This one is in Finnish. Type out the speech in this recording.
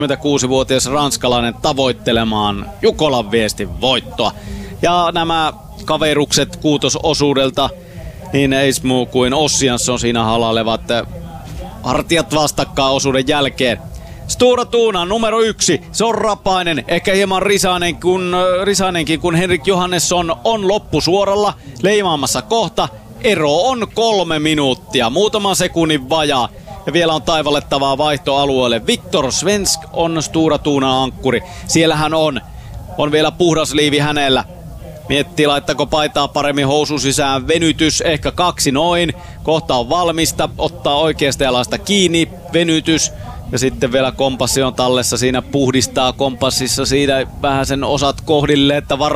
26-vuotias ranskalainen tavoittelemaan Jukolan Viestin voittoa. Ja nämä kaverukset kuutososuudelta, niin ei muu kuin Ossiansson siinä halailevat hartiat vastakkain osuuden jälkeen. Stura Tuuna numero 1, se on rapainen, ehkä hieman risainenkin, kun Henrik Johannesson on loppusuoralla leimaamassa kohta. Ero on 3 minuuttia, muutaman sekunnin vajaa. Ja vielä on taivallettavaa vaihtoalueelle. Viktor Svensk on Stura Tuunan ankkuri. Siellähän on vielä puhdas liivi hänellä. Miettii, laittako paitaa paremmin housun sisään. Venytys, ehkä 2 noin. Kohta on valmista. Ottaa oikeasta jalasta kiinni. Venytys. Ja sitten vielä kompassi on tallessa. Siinä puhdistaa kompassissa siinä vähän sen osat kohdille, että